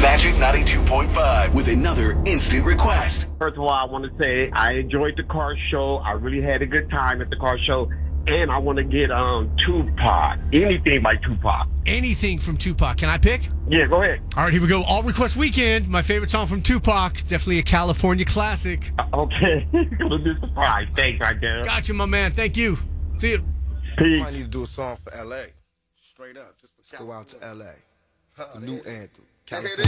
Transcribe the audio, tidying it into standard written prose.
Magic 92.5 with another instant request. First of all, I want to say I enjoyed the car show. I really had a good time at the car show. And I want to get Tupac. Anything by Tupac. Anything from Tupac. Can I pick? Yeah, go ahead. All right, here we go. All Request Weekend. My favorite song from Tupac. Definitely a California classic. Okay. Gonna be surprised. Thanks, I guess. Gotcha, my man. Thank you. See you. Peace. I need to do a song for L.A. Straight up. Just go out to L.A. The new anthem. California.